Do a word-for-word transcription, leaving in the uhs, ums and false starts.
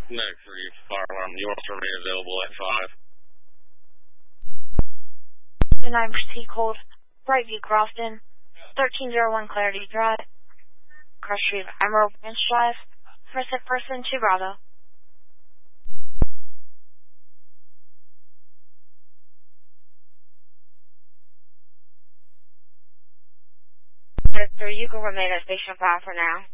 Medic three, fire alarm. You also remain available at five. nine proceed cold. Brightview Crofton. thirteen oh one Clarity Drive. Cross Street Emerald Branch Drive. First at person to Bravo. Medic three, you can remain at station five for now.